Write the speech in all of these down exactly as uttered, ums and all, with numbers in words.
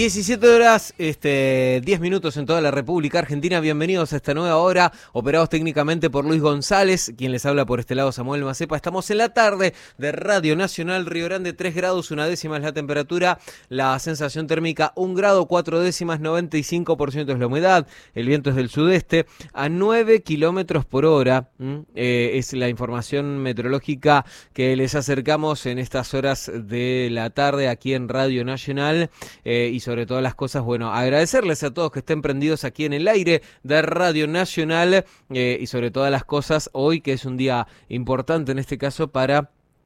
diecisiete horas, este, diez minutos en toda la República Argentina. Bienvenidos a esta nueva hora, operados técnicamente por Luis González, quien les habla por este lado, Samuel Macepa. Estamos en la tarde de Radio Nacional Río Grande, tres grados, una décima es la temperatura, la sensación térmica un grado, cuatro décimas, noventa y cinco por ciento es la humedad, el viento es del sudeste, a nueve kilómetros por hora, eh, es la información meteorológica que les acercamos en estas horas de la tarde aquí en Radio Nacional, eh, y sobre todas las cosas, bueno, agradecerles a todos que estén prendidos aquí en el aire de Radio Nacional, eh, y sobre todas las cosas hoy, que es un día importante en este caso para...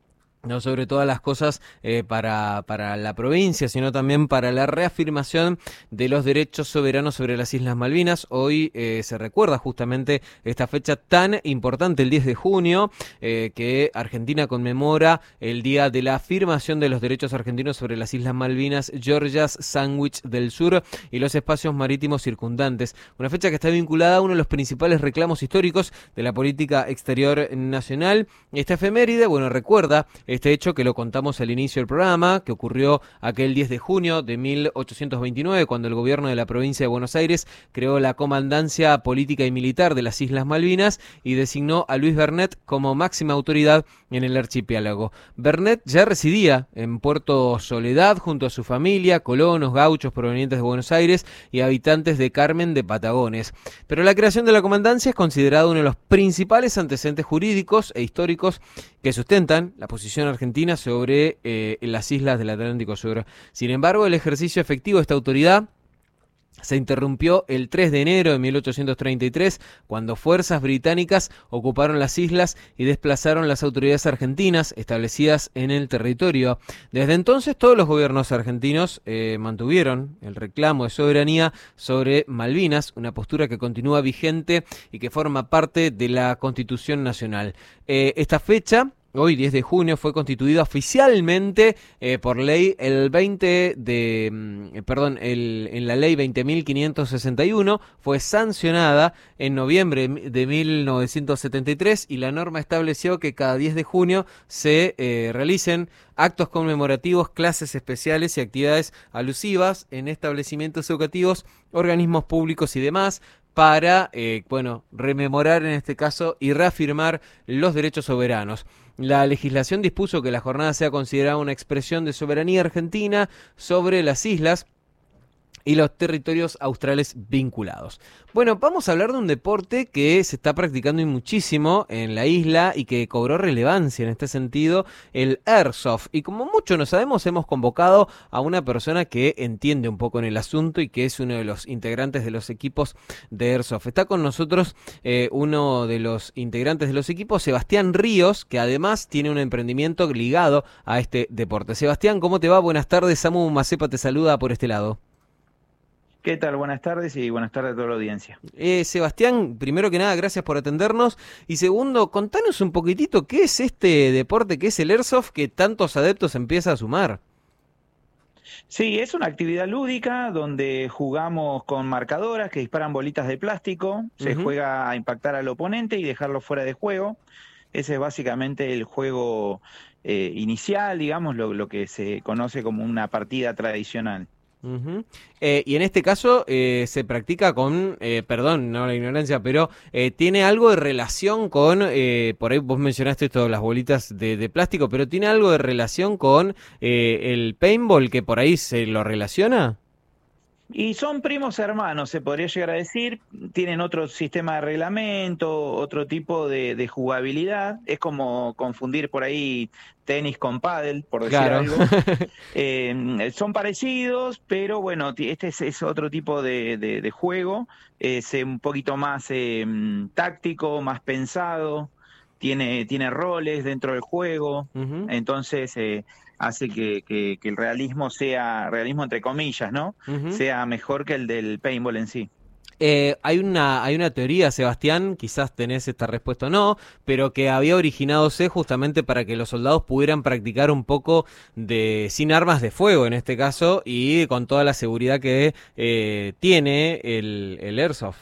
no sobre todas las cosas eh, para, para la provincia, sino también para la reafirmación de los derechos soberanos sobre las Islas Malvinas. Hoy eh, se recuerda justamente esta fecha tan importante, el diez de junio, eh, que Argentina conmemora el Día de la Afirmación de los Derechos Argentinos sobre las Islas Malvinas, Georgias, Sandwich del Sur y los espacios marítimos circundantes. Una fecha que está vinculada a uno de los principales reclamos históricos de la política exterior nacional. Esta efeméride, bueno, recuerda este hecho que lo contamos al inicio del programa, que ocurrió aquel diez de junio de mil ochocientos veintinueve, cuando el gobierno de la provincia de Buenos Aires creó la Comandancia Política y Militar de las Islas Malvinas y designó a Luis Bernet como máxima autoridad en el archipiélago. Bernet ya residía en Puerto Soledad junto a su familia, colonos, gauchos provenientes de Buenos Aires y habitantes de Carmen de Patagones. Pero la creación de la comandancia es considerada uno de los principales antecedentes jurídicos e históricos que sustentan la posición argentina sobre eh, las islas del Atlántico Sur. Sin embargo, el ejercicio efectivo de esta autoridad se interrumpió el tres de enero de mil ochocientos treinta y tres, cuando fuerzas británicas ocuparon las islas y desplazaron las autoridades argentinas establecidas en el territorio. Desde entonces, todos los gobiernos argentinos eh, mantuvieron el reclamo de soberanía sobre Malvinas, una postura que continúa vigente y que forma parte de la Constitución Nacional. Eh, esta fecha... Hoy, diez de junio, fue constituida oficialmente eh, por ley el veinte de, eh, perdón, el, en la ley veinte mil quinientos sesenta y uno, fue sancionada en noviembre de mil novecientos setenta y tres y la norma estableció que cada diez de junio se eh, realicen actos conmemorativos, clases especiales y actividades alusivas en establecimientos educativos, organismos públicos y demás, para, eh, bueno, rememorar en este caso y reafirmar los derechos soberanos. La legislación dispuso que la jornada sea considerada una expresión de soberanía argentina sobre las islas y los territorios australes vinculados. Bueno, vamos a hablar de un deporte que se está practicando y muchísimo en la isla y que cobró relevancia en este sentido, el Airsoft. Y como muchos no sabemos, hemos convocado a una persona que entiende un poco en el asunto y que es uno de los integrantes de los equipos de Airsoft. Está con nosotros eh, uno de los integrantes de los equipos, Sebastián Ríos, que además tiene un emprendimiento ligado a este deporte. Sebastián, ¿cómo te va? Buenas tardes. Samu Macepa te saluda por este lado. ¿Qué tal? Buenas tardes y buenas tardes a toda la audiencia. Eh, Sebastián, primero que nada, gracias por atendernos. Y segundo, contanos un poquitito qué es este deporte, qué es el Airsoft, que tantos adeptos empieza a sumar. Sí, es una actividad lúdica donde jugamos con marcadoras que disparan bolitas de plástico. Se uh-huh. juega a impactar al oponente y dejarlo fuera de juego. Ese es básicamente el juego eh, inicial, digamos, lo, lo que se conoce como una partida tradicional. Uh-huh. Eh, y en este caso eh, se practica con, eh, perdón, no la ignorancia, pero eh, tiene algo de relación con, eh, por ahí vos mencionaste esto, las bolitas de, de plástico, pero tiene algo de relación con eh, el paintball, que por ahí se lo relaciona. Y son primos hermanos, se podría llegar a decir, tienen otro sistema de reglamento, otro tipo de, de jugabilidad, es como confundir por ahí tenis con pádel, por decir claro. algo. Eh, son parecidos, pero bueno, este es, es otro tipo de, de, de juego, es un poquito más eh, táctico, más pensado, tiene, tiene roles dentro del juego, uh-huh. entonces... Eh, hace que, que, que el realismo sea, realismo entre comillas, ¿no? Uh-huh. Sea mejor que el del paintball en sí. Eh, hay una hay una teoría, Sebastián, quizás tenés esta respuesta o no, pero que había originadose justamente para que los soldados pudieran practicar un poco de sin armas de fuego en este caso y con toda la seguridad que eh, tiene el, el Airsoft.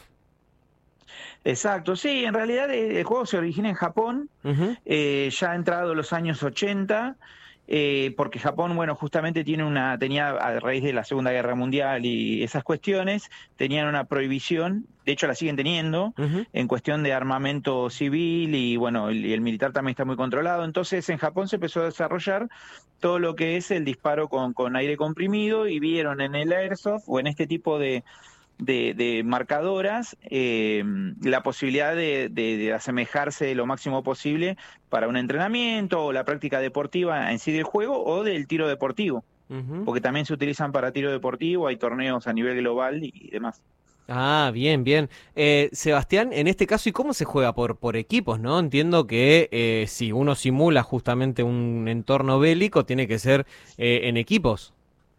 Exacto, sí, en realidad el juego se origina en Japón, uh-huh. eh, ya ha entrado los años ochenta, Eh, porque Japón, bueno, justamente tiene una, tenía a raíz de la Segunda Guerra Mundial y esas cuestiones, tenían una prohibición, de hecho la siguen teniendo, Ujú. en cuestión de armamento civil y bueno, el, y el militar también está muy controlado. Entonces en Japón se empezó a desarrollar todo lo que es el disparo con, con aire comprimido y vieron en el airsoft o en este tipo de de, de marcadoras, eh, la posibilidad de, de, de asemejarse lo máximo posible para un entrenamiento o la práctica deportiva en sí del juego o del tiro deportivo, Ujú. porque también se utilizan para tiro deportivo, hay torneos a nivel global y, y demás. Ah, bien, bien. Eh, Sebastián, en este caso, ¿y cómo se juega por, por equipos, no? Entiendo que eh, si uno simula justamente un entorno bélico, tiene que ser eh, en equipos.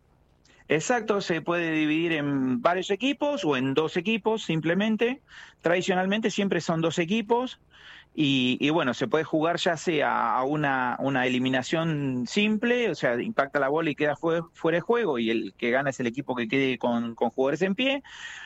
Exacto, se puede dividir en varios equipos o en dos equipos simplemente. Tradicionalmente siempre son dos equipos y, y bueno, se puede jugar ya sea a una, una eliminación simple, o sea, impacta la bola y queda fue- fuera de juego y el que gana es el equipo que quede con, con jugadores en pie,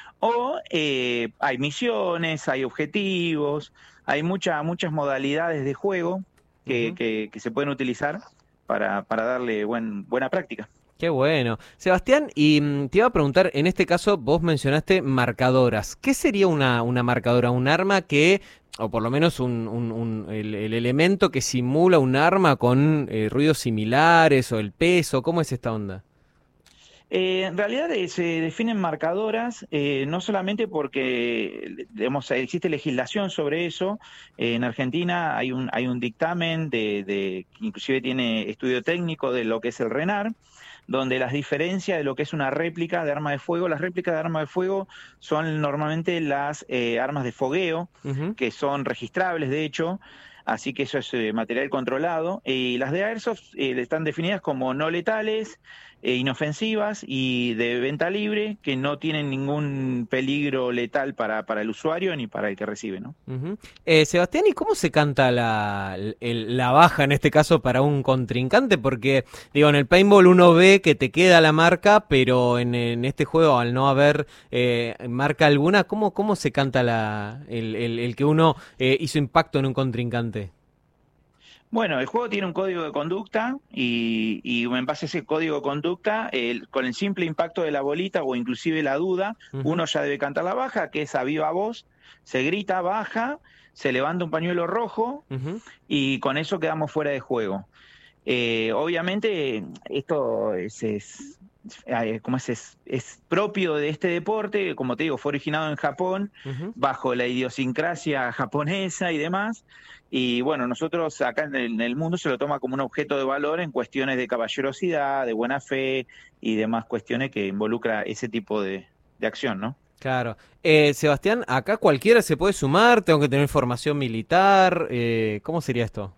o eh, hay misiones, hay objetivos, hay mucha, muchas modalidades de juego que, Ujú. que, que se pueden utilizar para, para darle buen, buena práctica. Qué bueno. Sebastián, y mm, te iba a preguntar, en este caso vos mencionaste marcadoras. ¿Qué sería una, una marcadora? ¿Un arma que, o por lo menos un, un- un- el, el elemento que simula un arma con eh, ruidos similares o el peso? ¿Cómo es esta onda? Eh, en realidad eh, se definen marcadoras, eh, no solamente porque digamos, existe legislación sobre eso. Eh, en Argentina hay un, hay un dictamen de, de, que inclusive tiene estudio técnico de lo que es el RENAR, donde las diferencias de lo que es una réplica de arma de fuego, las réplicas de arma de fuego son normalmente las eh, armas de fogueo, Ujú. que son registrables de hecho, así que eso es eh, material controlado. Y las de Airsoft eh, están definidas como no letales, eh, inofensivas y de venta libre, que no tienen ningún peligro letal para, para el usuario ni para el que recibe, ¿no? Ujú. Eh, Sebastián, ¿y cómo se canta la, el- la baja en este caso para un contrincante? Porque, digo, en el paintball uno ve que te queda la marca, pero en, en este juego, al no haber eh, marca alguna, ¿cómo, cómo se canta la, el, el- el que uno eh, hizo impacto en un contrincante? Bueno, el juego tiene un código de conducta y, y en base a ese código de conducta, el- con el simple impacto de la bolita o inclusive la duda, Ujú. uno ya debe cantar la baja, que es a viva voz, se grita baja, se levanta un pañuelo rojo Ujú. y con eso quedamos fuera de juego. Eh, obviamente, esto es, es, eh, ¿cómo es? Es, es propio de este deporte, como te digo, fue originado en Japón, Ujú. bajo la idiosincrasia japonesa y demás. Y bueno, nosotros acá en el, en el mundo se lo toma como un objeto de valor en cuestiones de caballerosidad, de buena fe y demás cuestiones que involucra ese tipo de, de acción, ¿no? Claro. Eh, Sebastián, acá cualquiera se puede sumar, tengo que tener formación militar, eh, ¿cómo sería esto?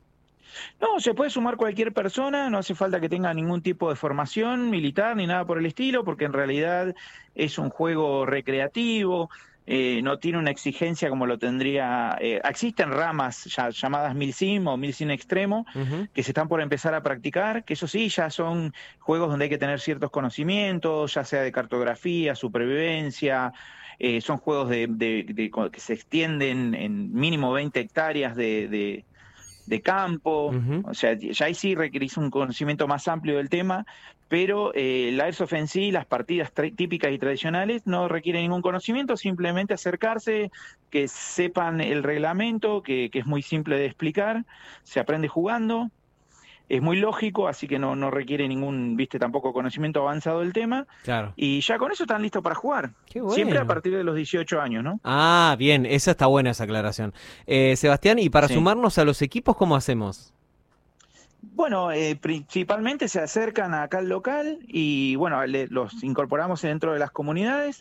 No, se puede sumar cualquier persona, no hace falta que tenga ningún tipo de formación militar ni nada por el estilo, porque en realidad es un juego recreativo, eh, no tiene una exigencia como lo tendría. Eh, existen ramas ya, llamadas Milsim o Milsim Extremo Ujú. que se están por empezar a practicar, que eso sí, ya son juegos donde hay que tener ciertos conocimientos, ya sea de cartografía, supervivencia. Eh, son juegos de, de- de- que se extienden en mínimo veinte hectáreas de, de de campo, Ujú. o sea, ya ahí sí requerís un conocimiento más amplio del tema, pero eh, el Airsoft en sí, las partidas típicas y tradicionales, no requieren ningún conocimiento, simplemente acercarse, que sepan el reglamento, que, que es muy simple de explicar, se aprende jugando, es muy lógico, así que no, no requiere ningún, viste, tampoco conocimiento avanzado del tema, Claro. y ya con eso están listos para jugar, Qué siempre a bueno. partir de los dieciocho años, ¿no? Ah, bien, esa está buena esa aclaración. Eh, Sebastián, y para Sí. sumarnos a los equipos, ¿cómo hacemos? Bueno, eh, principalmente se acercan acá al local y bueno, le- los incorporamos dentro de las comunidades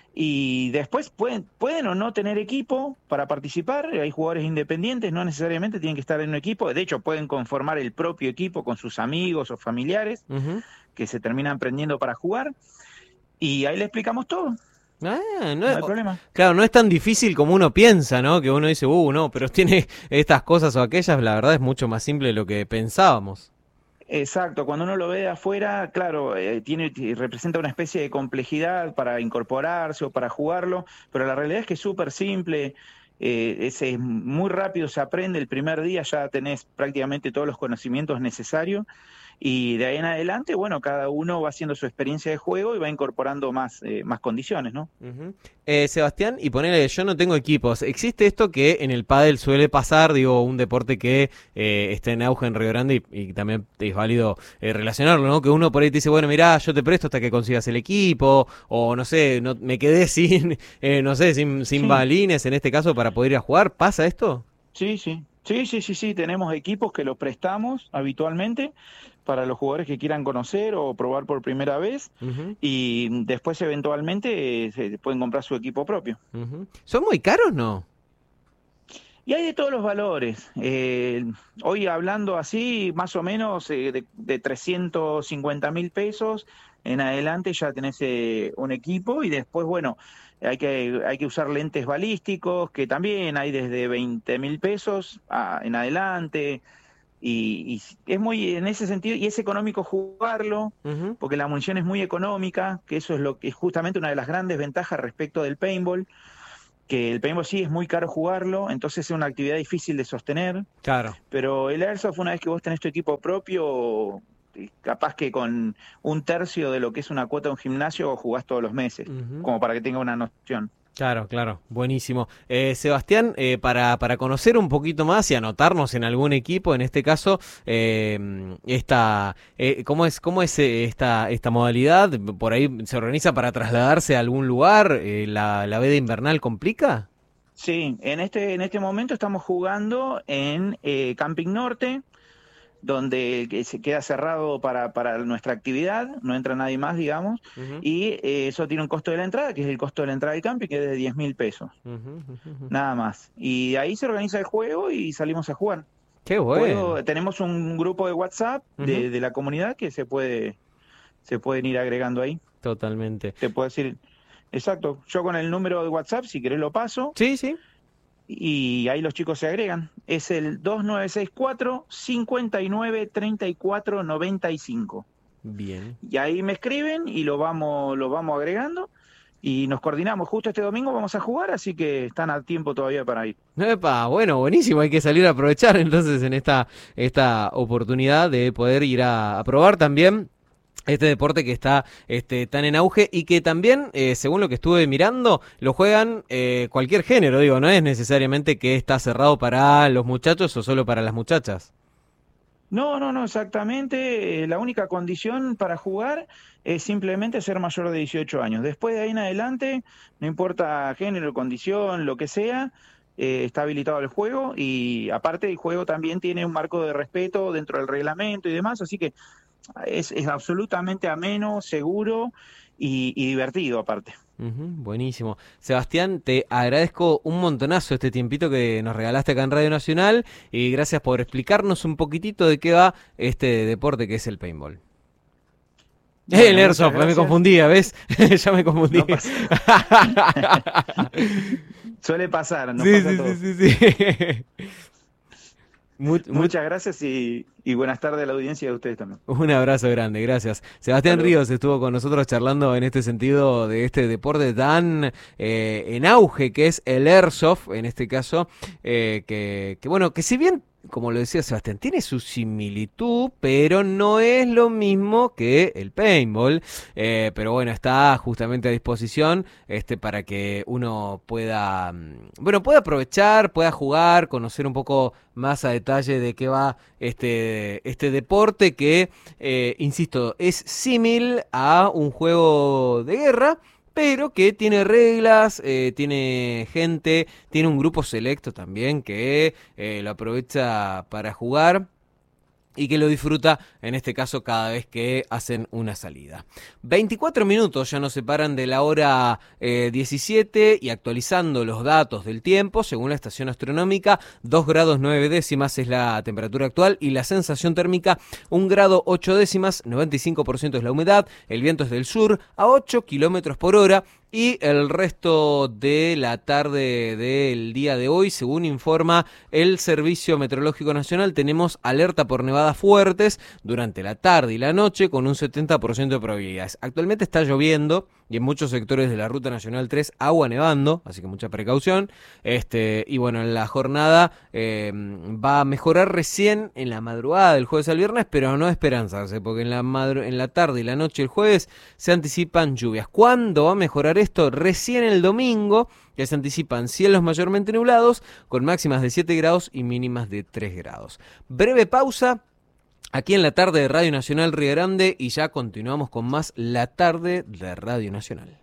y después pueden, pueden o no tener equipo para participar. Hay jugadores independientes, no necesariamente tienen que estar en un equipo. De hecho, pueden conformar el propio equipo con sus amigos o familiares Ujú. que se terminan prendiendo para jugar y ahí le explicamos todo, Ah, no no es- hay o- problema. claro, no es tan difícil como uno piensa, ¿no? Que uno dice, uh, no, pero tiene estas cosas o aquellas, la verdad es mucho más simple de lo que pensábamos. Exacto, cuando uno lo ve de afuera, claro, eh, tiene, t- representa una especie de complejidad para incorporarse o para jugarlo, pero la realidad es que es súper simple. eh, ese es muy rápido, se aprende, el primer día ya tenés prácticamente todos los conocimientos necesarios, y de ahí en adelante, bueno, cada uno va haciendo su experiencia de juego y va incorporando más, eh, más condiciones, ¿no? Uh-huh. eh, Sebastián, y ponele, yo no tengo equipos. ¿Existe esto que en el pádel suele pasar, digo, un deporte que eh, está en auge en Río Grande y, y también es válido eh, relacionarlo, ¿no? Que uno por ahí te dice, bueno, mirá, yo te presto hasta que consigas el equipo, o no sé, no, me quedé sin, eh, no sé, sin, sin Sí, balines en este caso para poder ir a jugar. ¿Pasa esto? sí, sí. Sí, sí, sí, sí, tenemos equipos que los prestamos habitualmente para los jugadores que quieran conocer o probar por primera vez, Uh-huh. y después eventualmente eh, se pueden comprar su equipo propio. Uh-huh. ¿Son muy caros, no? Y hay de todos los valores. Eh, hoy hablando así, más o menos eh, de, de trescientos cincuenta mil pesos en adelante ya tenés eh, un equipo, y después, bueno, hay que, hay que usar lentes balísticos, que también hay desde veinte mil pesos a- en adelante. Y, y es muy, en ese sentido, y es económico jugarlo, Uh-huh. porque la munición es muy económica, que eso es lo que es justamente una de las grandes ventajas respecto del paintball, que el paintball sí es muy caro jugarlo, entonces es una actividad difícil de sostener, Claro. pero el airsoft, una vez que vos tenés tu equipo propio, eh, capaz que con un tercio de lo que es una cuota de un gimnasio jugás todos los meses, Uh-huh. como para que tenga una noción. Claro, claro, buenísimo. Eh, Sebastián, eh, para, para conocer un poquito más y anotarnos en algún equipo, en este caso, eh, esta, eh, ¿cómo es, cómo es eh, esta, esta modalidad? ¿Por ahí se organiza para trasladarse a algún lugar? Eh, ¿la, la veda invernal complica? Sí, en este, en este momento estamos jugando en eh, Camping Norte, donde que se queda cerrado para, para nuestra actividad, no entra nadie más, digamos, Ujú, y eh, eso tiene un costo de la entrada, que es el costo de la entrada del camping, que es de diez mil pesos, ujú, ujú, ujú. nada más. Y de ahí se organiza el juego y salimos a jugar. Qué bueno. Puedo, tenemos un grupo de WhatsApp Ujú, de, de la comunidad que se puede, se pueden ir agregando ahí. totalmente. Te puedo decir, exacto, yo con el número de WhatsApp, si querés lo paso, Sí, sí. y ahí los chicos se agregan. Es el dos nueve seis cuatro, cinco nueve, tres cuatro nueve cinco. Bien. Y ahí me escriben y lo vamos, lo vamos agregando y nos coordinamos. Justo este domingo vamos a jugar, así que están a tiempo todavía para ir. Epa, bueno, buenísimo, hay que salir a aprovechar entonces en esta, esta oportunidad de poder ir a, a probar también este deporte que está este, tan en auge y que también, eh, según lo que estuve mirando, lo juegan eh, cualquier género, digo, no es necesariamente que está cerrado para los muchachos o solo para las muchachas. No, no, no, exactamente. Eh, La única condición para jugar es simplemente ser mayor de dieciocho años. Después de ahí en adelante, no importa género, condición, lo que sea, eh, está habilitado el juego, y aparte el juego también tiene un marco de respeto dentro del reglamento y demás, así que es, es absolutamente ameno, seguro y, y divertido aparte. Ujú, buenísimo. Sebastián, te agradezco un montonazo este tiempito que nos regalaste acá en Radio Nacional y gracias por explicarnos un poquitito de qué va este deporte que es el paintball. Eh, el Bueno, muchas Airsoft, me gracias. confundía, ¿ves? Ya me confundí. No pasa. Suele pasar, nos Sí, pasa a sí, todos. sí, sí, sí. Mu- mu- Muchas gracias y, y buenas tardes a la audiencia y a ustedes también. un abrazo grande, gracias. Sebastián Hasta luego. Ríos estuvo con nosotros charlando en este sentido de este deporte tan eh, en auge que es el Airsoft, en este caso, eh, que, que bueno, que si bien, como lo decía Sebastián, tiene su similitud, pero no es lo mismo que el paintball, eh, pero bueno, está justamente a disposición este, para que uno pueda, mm, bueno, pueda aprovechar, pueda jugar, conocer un poco más a detalle de qué va este, este deporte que, eh, insisto, es símil a un juego de guerra, pero que tiene reglas, eh, tiene gente, tiene un grupo selecto también que eh, lo aprovecha para jugar y que lo disfruta, en este caso, cada vez que hacen una salida. veinticuatro minutos ya nos separan de la hora eh, diecisiete y actualizando los datos del tiempo, según la estación astronómica, dos grados nueve décimas es la temperatura actual y la sensación térmica un grado ocho décimas, noventa y cinco por ciento es la humedad, el viento es del sur a ocho kilómetros por hora. Y el resto de la tarde del día de hoy, según informa el Servicio Meteorológico Nacional, tenemos alerta por nevadas fuertes durante la tarde y la noche con un setenta por ciento de probabilidades. Actualmente está lloviendo y en muchos sectores de la Ruta Nacional tres agua nevando, así que mucha precaución. Este, y bueno, en la jornada eh, va a mejorar recién en la madrugada del jueves al viernes, pero no esperanzarse, porque en la, madru- en la tarde y la noche del jueves se anticipan lluvias. ¿Cuándo va a mejorar esto? Recién el domingo, que se anticipan cielos mayormente nublados, con máximas de siete grados y mínimas de tres grados. Breve pausa aquí en la tarde de Radio Nacional Río Grande y ya continuamos con más La Tarde de Radio Nacional.